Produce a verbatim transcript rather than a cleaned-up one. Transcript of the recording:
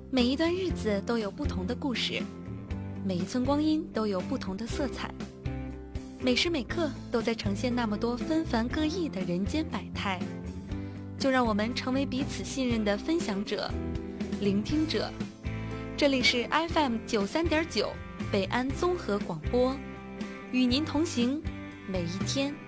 每一段日子都有不同的故事，每一寸光阴都有不同的色彩，每时每刻都在呈现那么多纷繁各异的人间百态。就让我们成为彼此信任的分享者、聆听者。这里是 F M 九三点九北安综合广播，与您同行每一天。